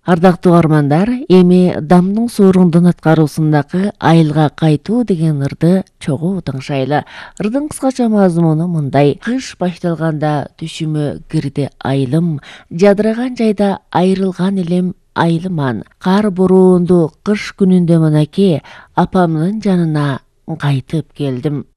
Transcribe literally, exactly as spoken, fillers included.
Ардактуу угармандар, эми Дамдың соорундун аткаруусундагы айылга кайтуу деген ырды чогуу тыңшайлы. Ырдын кыскача мазмуну мындай: кыш башталганда түшүмө кирди айылым, жадыраган жайда айрылган элем айылыман. Кар бороонду кыш күнүндө мынакей апамдын жанына кайтып келдим.